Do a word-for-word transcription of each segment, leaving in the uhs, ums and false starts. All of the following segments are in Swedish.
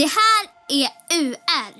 Det här är U R.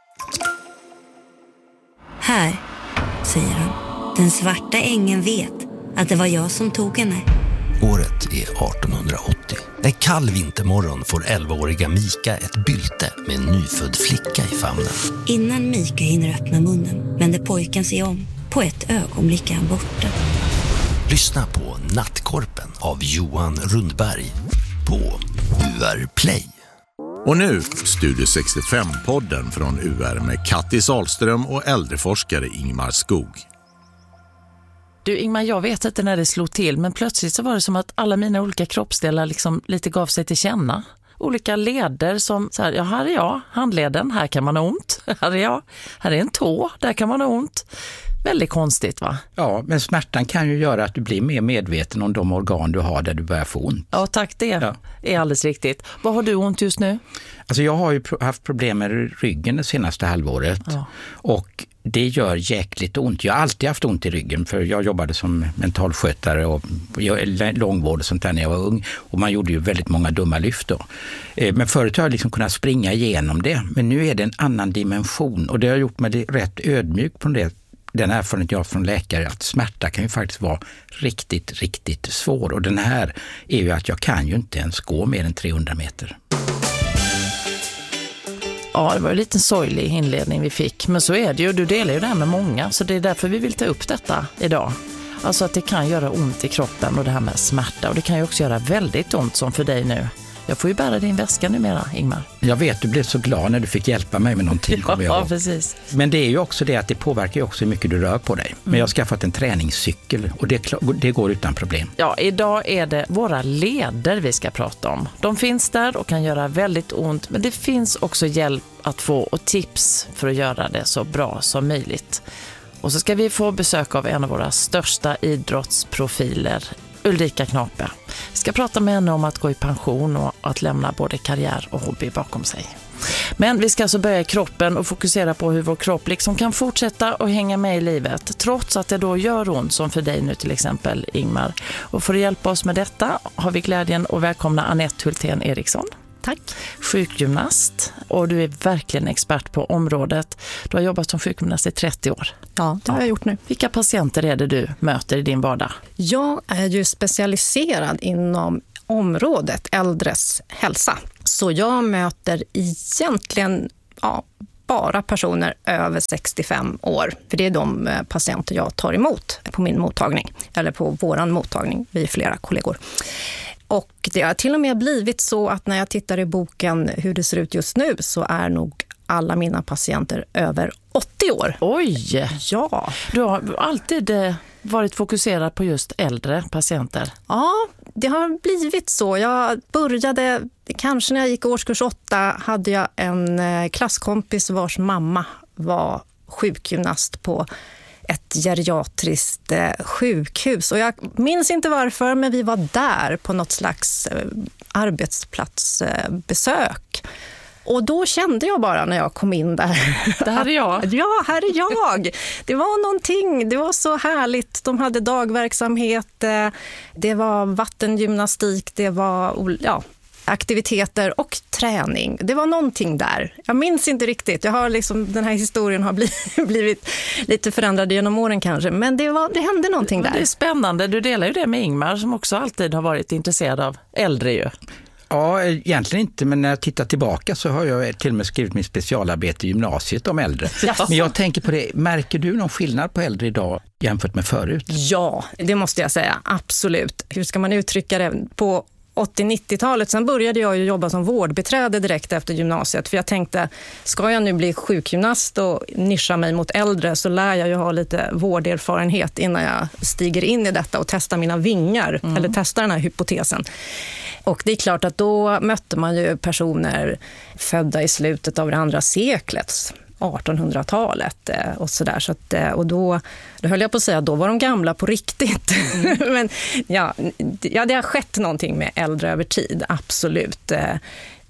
Här, säger han. Den svarta ängeln vet att det var jag som tog henne. Året är artonhundraåttio. En kall vintermorgon får elvaåriga Mika ett bylte med en nyfödd flicka i famnen. Innan Mika hinner öppna munnen vänder pojken sig om. På ett ögonblick är han borta. Lyssna på Nattkorpen av Johan Rundberg på U R Play. Och nu Studio sextiofem-podden från U R med Kattis Ahlström och äldreforskare Ingmar Skog. Du Ingmar, jag vet inte när det slog till, men plötsligt så var det som att alla mina olika kroppsdelar liksom lite gav sig till känna. Olika leder som, så här, ja här är jag, handleden, här kan man ha ont. Här är jag, här är en tå, där kan man ha ont. Väldigt konstigt, va? Ja, men smärtan kan ju göra att du blir mer medveten om de organ du har där du börjar få ont. Ja, tack, det ja. är alldeles riktigt. Vad har du ont just nu? Alltså jag har ju haft problem med ryggen det senaste halvåret. Ja. Och det gör jäkligt ont. Jag har alltid haft ont i ryggen, för jag jobbade som mentalskötare och långvård och sånt där när jag var ung. Och man gjorde ju väldigt många dumma lyft då. Men förut har jag liksom kunnat springa igenom det. Men nu är det en annan dimension. Och det har gjort mig rätt ödmjuk på det. Den erfarenhet jag har från läkare, att smärta kan ju faktiskt vara riktigt, riktigt svår. Och den här är ju att jag kan ju inte ens gå mer än trehundra meter. Ja, det var en liten sorglig inledning vi fick. Men så är det ju, du delar ju det här med många. Så det är därför vi vill ta upp detta idag. Alltså att det kan göra ont i kroppen och det här med smärta. Och det kan ju också göra väldigt ont som för dig nu. Jag får ju bära din väska numera, Ingmar. Jag vet, du blev så glad när du fick hjälpa mig med någonting. Ja, ja, precis. Men det är ju också det att det påverkar ju också hur mycket du rör på dig. Men jag har skaffat en träningscykel och det, det går utan problem. Ja, idag är det våra leder vi ska prata om. De finns där och kan göra väldigt ont, men det finns också hjälp att få och tips för att göra det så bra som möjligt. Och så ska vi få besök av en av våra största idrottsprofiler, Ulrika Knape. Vi ska prata med henne om att gå i pension och att lämna både karriär och hobby bakom sig. Men vi ska alltså börja i kroppen och fokusera på hur vår kropp liksom kan fortsätta och hänga med i livet, trots att det då gör ont, som för dig nu till exempel, Ingmar. Och för att hjälpa oss med detta har vi glädjen att välkomna Anette Hultén Eriksson. Tack. Sjukgymnast, och du är verkligen expert på området. Du har jobbat som sjukgymnast i trettio år. Ja, det har jag gjort nu. Vilka patienter är det du möter i din vardag? Jag är ju specialiserad inom området äldres hälsa. Så jag möter egentligen ja, bara personer över sextiofem år. För det är de patienter jag tar emot på min mottagning. Eller på våran mottagning, vi är flera kollegor. Och det har till och med blivit så att när jag tittar i boken hur det ser ut just nu så är nog alla mina patienter över åttio år. Oj! Ja. Du har alltid varit fokuserad på just äldre patienter. Ja, det har blivit så. Jag började, kanske när jag gick årskurs åtta, hade jag en klasskompis vars mamma var sjukgymnast på ett geriatriskt sjukhus. Och jag minns inte varför, men vi var där på något slags arbetsplatsbesök. Och då kände jag bara när jag kom in där. Det här är jag. Ja, här är jag. Det var någonting, det var så härligt. De hade dagverksamhet, det var vattengymnastik, det var ja, aktiviteter och träning. Det var någonting där. Jag minns inte riktigt. Jag har liksom, den här historien har blivit, blivit lite förändrad genom åren kanske. Men det, var, det hände någonting där. Det är spännande. Du delar ju det med Ingmar som också alltid har varit intresserad av äldre ju. Ja, egentligen inte, men när jag tittar tillbaka så har jag till och med skrivit min specialarbete i gymnasiet om äldre. Ja. Men jag tänker på det, märker du någon skillnad på äldre idag jämfört med förut? Ja, det måste jag säga, absolut. Hur ska man uttrycka det? På åttio-nittiotalet, sen började jag ju jobba som vårdbiträde direkt efter gymnasiet. För jag tänkte, ska jag nu bli sjukgymnast och nischa mig mot äldre så lär jag ju ha lite vårderfarenhet innan jag stiger in i detta och testar mina vingar, mm. eller testar den här hypotesen. Och det är klart att då mötte man ju personer födda i slutet av det andra seklet, artonhundratalet och sådär. Så att, och då, då höll jag på att säga att då var de gamla på riktigt. Mm. Men ja, ja, det har skett någonting med äldre över tid, absolut.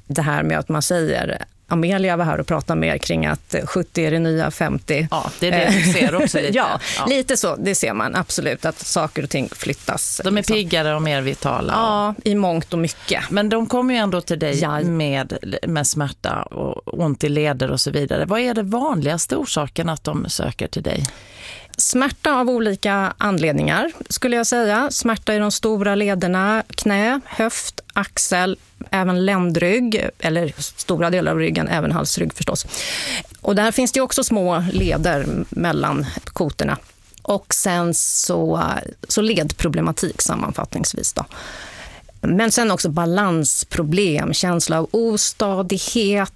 det här med att man säger, Amelia var här och pratade mer kring att sjuttio är det nya femtio. Ja, det är det du ser också lite. ja, ja, lite så. Det ser man absolut, att saker och ting flyttas. De är liksom piggare och mer vitala. Ja, i mångt och mycket. Men de kommer ju ändå till dig ja. med, med smärta och ont i leder och så vidare. Vad är det vanligaste orsaken att de söker till dig? Smärta av olika anledningar skulle jag säga. Smärta i de stora lederna, knä, höft, axel, även ländrygg eller stora delar av ryggen, även halsrygg förstås. Och där finns det också små leder mellan kotorna. Och sen så, så ledproblematik sammanfattningsvis då. Men sen också balansproblem, känsla av ostadighet,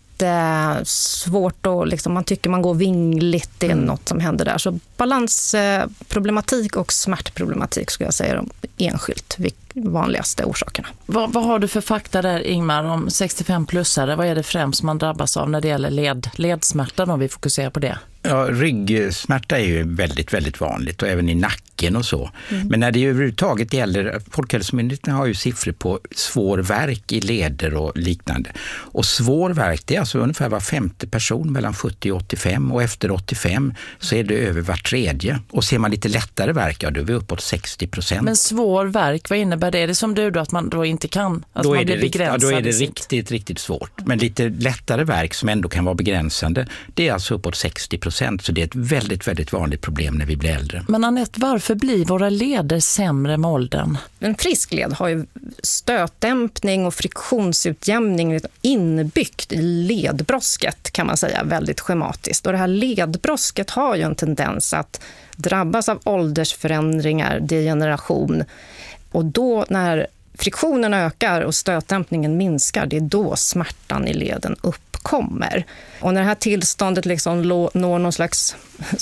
svårt att liksom, man tycker man går vingligt, det är mm. något som händer där. Så balansproblematik och smärtproblematik skulle jag säga är de enskilt vanligaste orsakerna. Vad, vad har du för fakta där, Ingmar, om sextiofem-plussare? Vad är det främst man drabbas av när det gäller led, ledsmärtan, om vi fokuserar på det? Ja, ryggsmärta är ju väldigt, väldigt vanligt och även i nacken och så. Mm. Men när det överhuvudtaget gäller, Folkhälsomyndigheten har ju siffror på svår värk i leder och liknande. Och svår värk, det är alltså ungefär var femte person mellan sjuttio och åttiofem, och efter åttiofem så är det över var tredje. Och ser man lite lättare värk, ja, då är vi uppåt sextio procent. Men svår värk, vad innebär det? Är det som du då, att man då inte kan? Alltså då, man är det blir rikt, ja, då är det sitt... riktigt, riktigt svårt. Men lite lättare värk som ändå kan vara begränsande, det är alltså uppåt sextio procent. Så det är ett väldigt, väldigt vanligt problem när vi blir äldre. Men Anette, varför blir våra leder sämre med åldern? En frisk led har ju stötdämpning och friktionsutjämning inbyggt i ledbrosket, kan man säga, väldigt schematiskt. Och det här ledbrosket har ju en tendens att drabbas av åldersförändringar, degeneration. Och då när friktionen ökar och stötdämpningen minskar, det är då smärtan i leden uppkommer. Och när det här tillståndet liksom når någon slags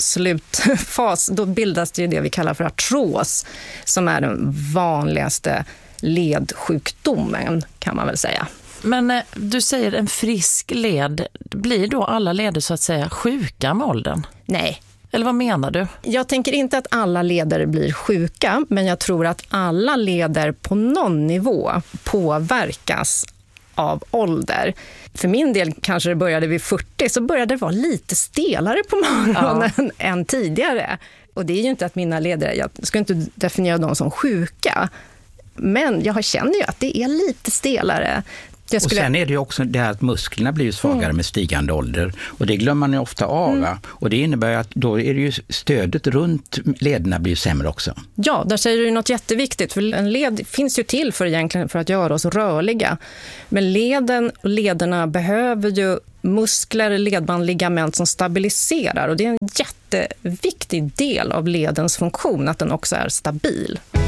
slutfas, då bildas det ju det vi kallar för artros, som är den vanligaste ledsjukdomen, kan man väl säga. Men eh, du säger en frisk led, blir då alla leder så att säga sjuka med åldern? Nej. Eller vad menar du? Jag tänker inte att alla leder blir sjuka, men jag tror att alla leder på någon nivå påverkas av ålder. För min del kanske det började vid fyrtio, så började det vara lite stelare på morgonen ja. än tidigare. Och det är ju inte att mina leder, jag ska inte definiera dem som sjuka, men jag känner ju att det är lite stelare. Skulle... Och sen är det ju också det här att musklerna blir svagare mm. med stigande ålder. Och det glömmer man ju ofta av. Mm. Och det innebär att då är det ju stödet runt lederna blir sämre också. Ja, där säger du något jätteviktigt. För en led finns ju till för, egentligen för att göra oss rörliga. Men leden och lederna behöver ju muskler, ledband, ligament som stabiliserar. Och det är en jätteviktig del av ledens funktion, att den också är stabil.